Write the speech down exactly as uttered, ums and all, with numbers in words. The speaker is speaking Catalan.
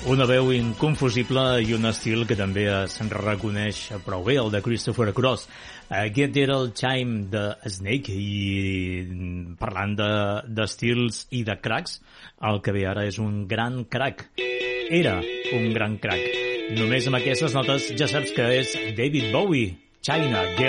Una veu inconfusible i un estil que també se'n reconeix prou bé, el de Christopher Cross. Aquest era el Chime de Snake, i parlant d'estils de, i de cracks, el que ve ara és un gran crack. Era un gran crack. Només amb aquestes notes ja saps que és David Bowie, China Girl.